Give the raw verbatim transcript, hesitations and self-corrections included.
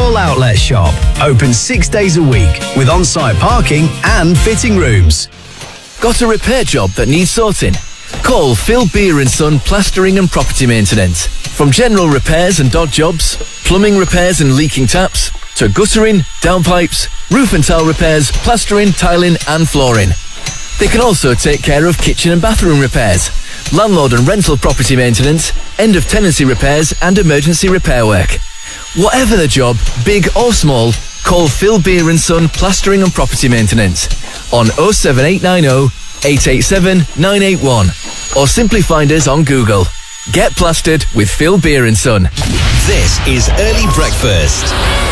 full outlet shop, open six days a week with on-site parking and fitting rooms. Got a repair job that needs sorting? Call Phil Beer and Son Plastering and Property Maintenance. From general repairs and dog jobs, plumbing repairs and leaking taps, to guttering, downpipes, roof and tile repairs, plastering, tiling and flooring. They can also take care of kitchen and bathroom repairs, landlord and rental property maintenance, end of tenancy repairs and emergency repair work. Whatever the job, big or small, call Phil Beer and Son Plastering and Property Maintenance on oh seven eight nine oh, eight eight seven, nine eight one or simply find us on Google. Get plastered with Phil Beer and Son. This is Early Breakfast.